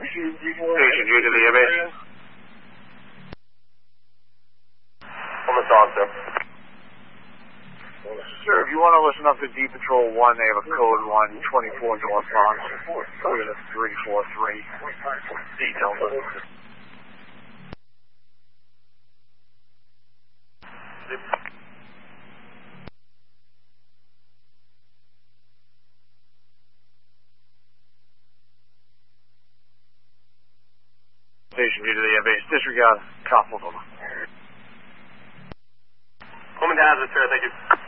Station due to the airbase. Almost on, sir. Sir, if you want to listen up to D Patrol 1, they have a code 124 northbound. Code 343. Detail. Station due to the airbase. Disregard. Cop over. Home and hazard, sir. Thank you.